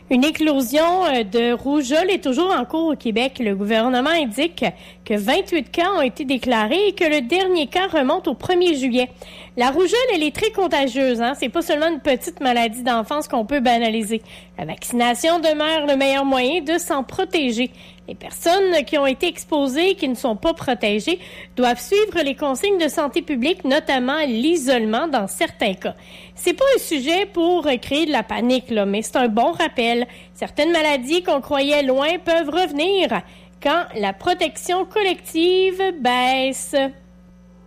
Une éclosion de rougeole est toujours en cours au Québec. Le gouvernement indique que 28 cas ont été déclarés et que le dernier cas remonte au 1er juillet. La rougeole, elle est très contagieuse. C'est pas seulement une petite maladie d'enfance qu'on peut banaliser. La vaccination demeure le meilleur moyen de s'en protéger. Les personnes qui ont été exposées et qui ne sont pas protégées doivent suivre les consignes de santé publique, notamment l'isolement dans certains cas. C'est pas un sujet pour créer de la panique, mais c'est un bon rappel. Certaines maladies qu'on croyait loin peuvent revenir quand la protection collective baisse.